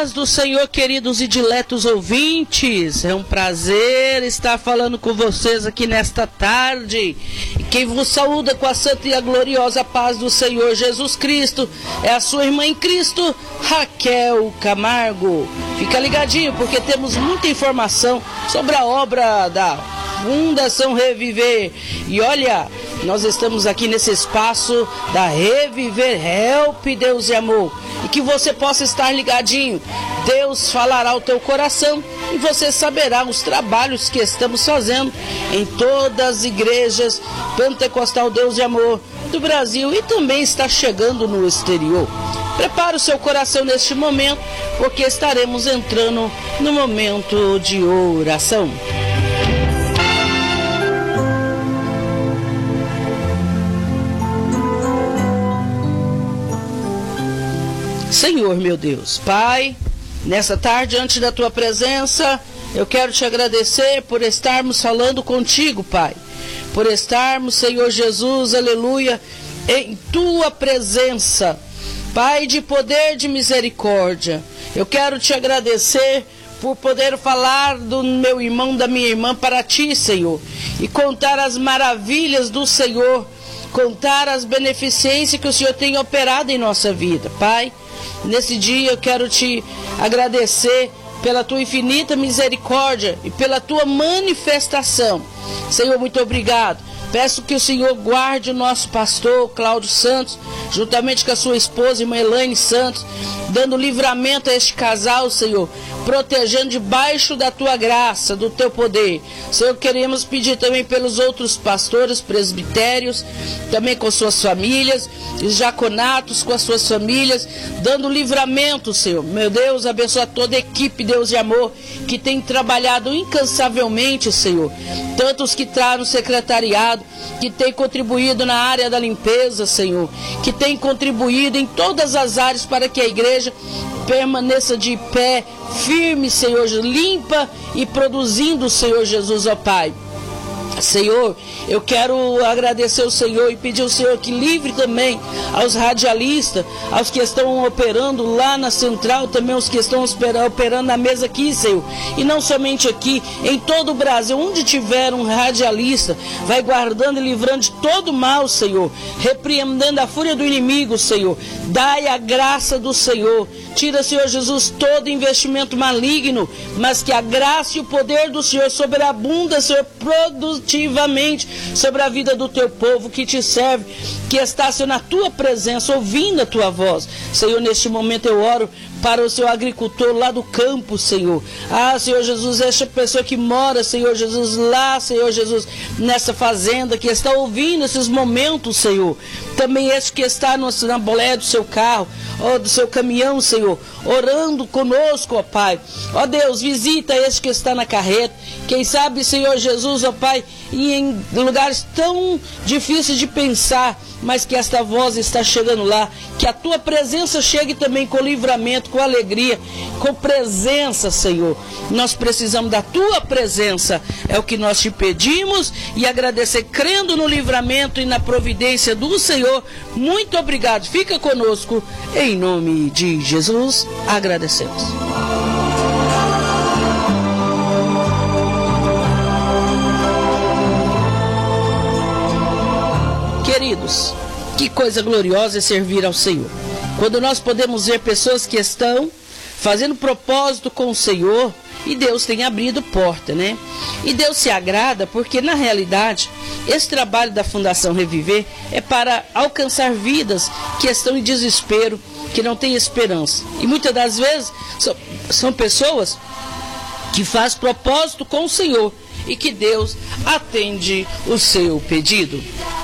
paz do Senhor, queridos e diletos ouvintes. É um prazer estar falando com vocês aqui nesta tarde. E quem vos saúda com a santa e a gloriosa paz do Senhor Jesus Cristo é a sua irmã em Cristo, Raquel Camargo. Fica ligadinho porque temos muita informação sobre a obra da Fundação Reviver. E olha, nós estamos aqui nesse espaço da Reviver Help Deus e Amor. E que você possa estar ligadinho. Deus falará ao teu coração e você saberá os trabalhos que estamos fazendo em todas as igrejas Pentecostal Deus e Amor do Brasil e também está chegando no exterior. Prepare o seu coração neste momento, porque estaremos entrando no momento de oração. Senhor, meu Deus, Pai, nessa tarde, antes da Tua presença, eu quero Te agradecer por estarmos falando contigo, Pai. Por estarmos, Senhor Jesus, aleluia, em Tua presença, Pai de poder, de misericórdia. Eu quero Te agradecer por poder falar do meu irmão, da minha irmã para Ti, Senhor, e contar as maravilhas do Senhor, contar as beneficências que o Senhor tem operado em nossa vida, Pai. Nesse dia eu quero Te agradecer pela Tua infinita misericórdia e pela Tua manifestação. Senhor, muito obrigado. Peço que o Senhor guarde o nosso pastor Cláudio Santos, juntamente com a sua esposa, irmã Elaine Santos, dando livramento a este casal, Senhor, protegendo debaixo da Tua graça, do Teu poder. Senhor, queremos pedir também pelos outros pastores, presbitérios, também com suas famílias, os diaconatos com as suas famílias, dando livramento, Senhor. Meu Deus, abençoa toda a equipe, Deus de amor, que tem trabalhado incansavelmente, Senhor. Tantos que está no secretariado, que tem contribuído na área da limpeza, Senhor, que tem contribuído em todas as áreas para que a igreja permaneça de pé, firme, Senhor, limpa e produzindo, Senhor Jesus, ó Pai. Senhor, eu quero agradecer ao Senhor e pedir ao Senhor que livre também aos radialistas, aos que estão operando lá na central, também os que estão operando na mesa aqui, Senhor. E não somente aqui, em todo o Brasil, onde tiver um radialista, vai guardando e livrando de todo mal, Senhor, repreendendo a fúria do inimigo, Senhor. Dai a graça do Senhor. Tira, Senhor Jesus, todo investimento maligno, mas que a graça e o poder do Senhor sobreabunda, Senhor, produtivamente sobre a vida do Teu povo que Te serve, que está, Senhor, na Tua presença, ouvindo a Tua voz. Senhor, neste momento eu oro para o Seu agricultor lá do campo, Senhor. Ah, Senhor Jesus, esta pessoa que mora, Senhor Jesus, lá, Senhor Jesus, nessa fazenda, que está ouvindo esses momentos, Senhor. Também este que está na boleia do seu carro, ó, do seu caminhão, Senhor, orando conosco, ó Pai. Ó Deus, visita este que está na carreta. Quem sabe, Senhor Jesus, ó Pai, e em lugares tão difíceis de pensar, mas que esta voz está chegando lá, que a Tua presença chegue também com livramento, com alegria, com presença, Senhor. Nós precisamos da Tua presença, é o que nós Te pedimos e agradecer, crendo no livramento e na providência do Senhor. Muito obrigado, fica conosco, em nome de Jesus, agradecemos. Queridos, que coisa gloriosa é servir ao Senhor. Quando nós podemos ver pessoas que estão fazendo propósito com o Senhor e Deus tem abrido porta, né? E Deus se agrada porque, na realidade, esse trabalho da Fundação Reviver é para alcançar vidas que estão em desespero, que não têm esperança. E muitas das vezes são pessoas que fazem propósito com o Senhor e que Deus atende o seu pedido.